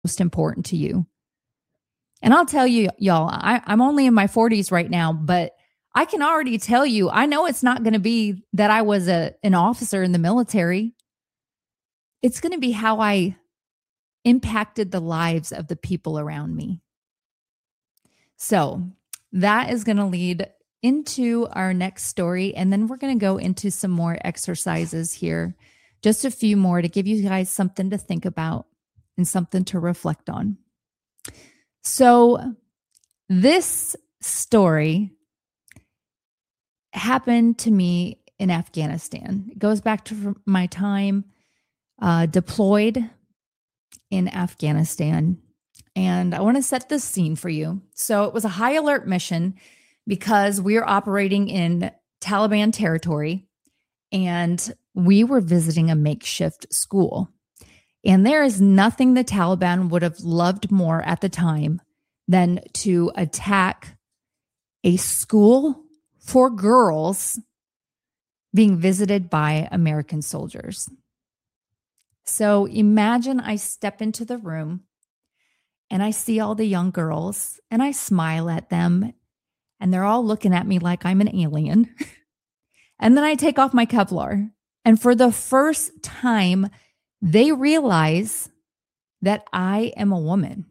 most important to you? And I'll tell you, y'all, I'm only in my 40s right now, but I can already tell you, I know it's not going to be that I was an officer in the military. It's going to be how I impacted the lives of the people around me. So that is going to lead into our next story. And then we're going to go into some more exercises here, just a few more to give you guys something to think about and something to reflect on. So this story happened to me in Afghanistan. It goes back to my time deployed in Afghanistan. And I want to set this scene for you. So it was a high alert mission because we are operating in Taliban territory and we were visiting a makeshift school. And there is nothing the Taliban would have loved more at the time than to attack a school for girls being visited by American soldiers. So imagine I step into the room and I see all the young girls and I smile at them and they're all looking at me like I'm an alien. And then I take off my Kevlar. And for the first time, they realize that I am a woman.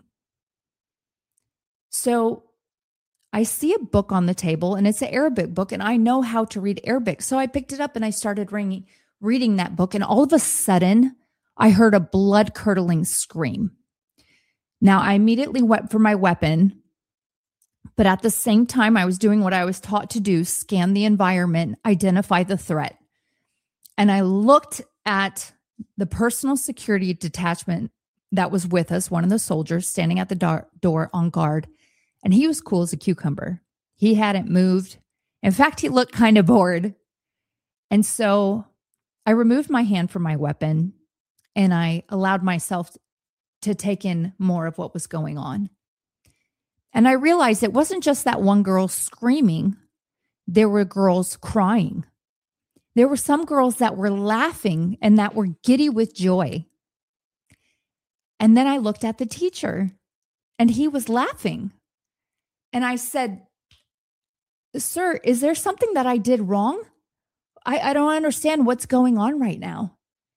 So I see a book on the table and it's an Arabic book and I know how to read Arabic. So I picked it up and I started reading that book. And all of a sudden, I heard a blood-curdling scream. Now, I immediately went for my weapon, but at the same time, I was doing what I was taught to do, scan the environment, identify the threat. And I looked at the personal security detachment that was with us, one of the soldiers standing at the door on guard, and he was cool as a cucumber. He hadn't moved. In fact, he looked kind of bored. And so I removed my hand from my weapon and I allowed myself to take in more of what was going on. And I realized it wasn't just that one girl screaming. There were girls crying. There were some girls that were laughing and that were giddy with joy. And then I looked at the teacher and he was laughing. And I said, "Sir, is there something that I did wrong? I don't understand what's going on right now."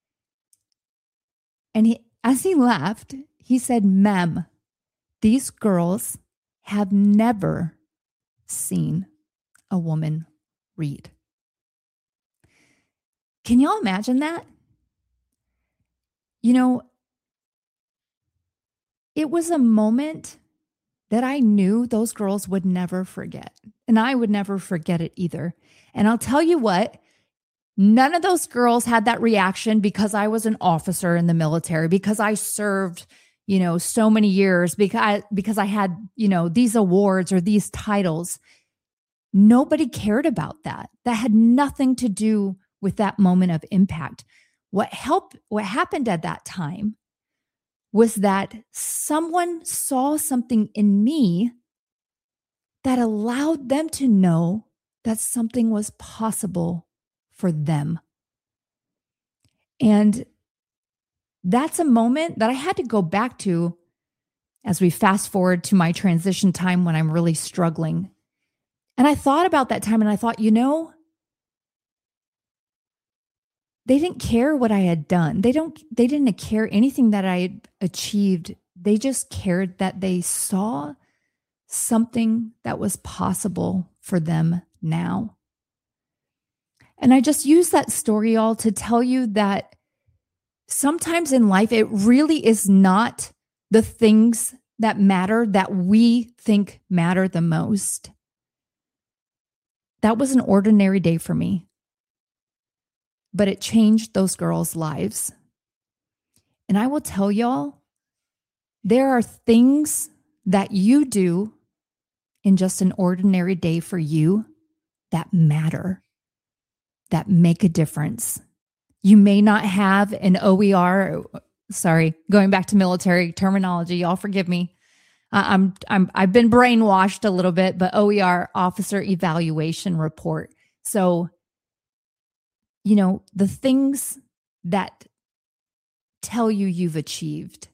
And as he laughed, he said, "Ma'am, these girls have never seen a woman read." Can y'all imagine that? You know, it was a moment that I knew those girls would never forget. And I would never forget it either. And I'll tell you what, none of those girls had that reaction because I was an officer in the military, because I served, so many years, because I had, these awards or these titles. Nobody cared about that. That had nothing to do with that moment of impact. What happened at that time was that someone saw something in me that allowed them to know that something was possible for them. And that's a moment that I had to go back to as we fast forward to my transition time when I'm really struggling. And I thought about that time and I thought, they didn't care what I had done. They didn't care anything that I had achieved. They just cared that they saw something that was possible for them now. And I just use that story all to tell you that sometimes in life, it really is not the things that matter that we think matter the most. That was an ordinary day for me, but it changed those girls' lives. And I will tell y'all, there are things that you do in just an ordinary day for you that matter, that make a difference. You may not have an OER, going back to military terminology, y'all forgive me. I've been brainwashed a little bit, but OER, Officer Evaluation Report. So, the things that tell you you've achieved,